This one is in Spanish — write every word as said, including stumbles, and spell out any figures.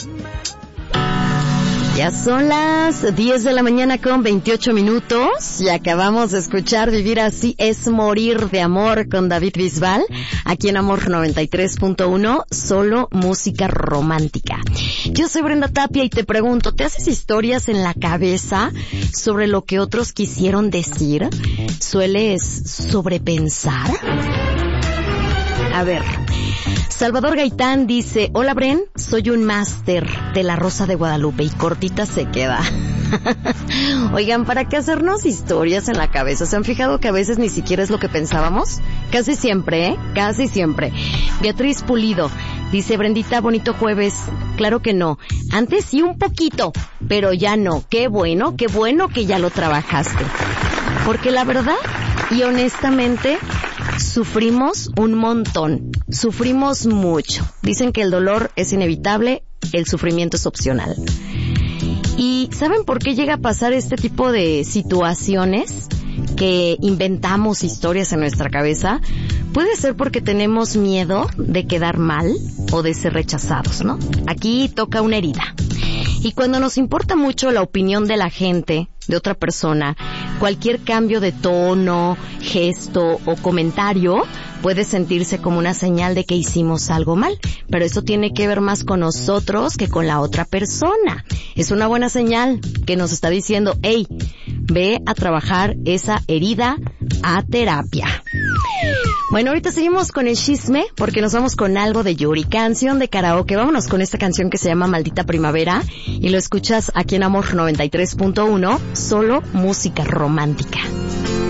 Ya son las diez de la mañana con veintiocho minutos y acabamos de escuchar Vivir Así es Morir de Amor con David Bisbal, aquí en Amor noventa y tres punto uno, solo música romántica. Yo soy Brenda Tapia y te pregunto, ¿te haces historias en la cabeza sobre lo que otros quisieron decir? ¿Sueles sobrepensar? A ver, Salvador Gaitán dice, hola Bren, soy un máster de La Rosa de Guadalupe, y cortita se queda. Oigan, ¿para qué hacernos historias en la cabeza? ¿Se han fijado que a veces ni siquiera es lo que pensábamos? Casi siempre, ¿eh? Casi siempre. Beatriz Pulido dice, Brendita, bonito jueves. Claro que no. Antes sí un poquito, pero ya no. Qué bueno, qué bueno que ya lo trabajaste. Porque la verdad y honestamente, sufrimos un montón, sufrimos mucho. Dicen que el dolor es inevitable, el sufrimiento es opcional. ¿Y saben por qué llega a pasar este tipo de situaciones? Que inventamos historias en nuestra cabeza. Puede ser porque tenemos miedo de quedar mal o de ser rechazados, ¿no? Aquí toca una herida. Y cuando nos importa mucho la opinión de la gente, de otra persona, cualquier cambio de tono, gesto o comentario puede sentirse como una señal de que hicimos algo mal, pero eso tiene que ver más con nosotros que con la otra persona. Es una buena señal que nos está diciendo, hey, ve a trabajar esa herida a terapia. Bueno, ahorita seguimos con el chisme porque nos vamos con algo de Yuri, canción de karaoke. Vámonos con esta canción que se llama Maldita Primavera y lo escuchas aquí en Amor noventa y tres punto uno, solo música romántica.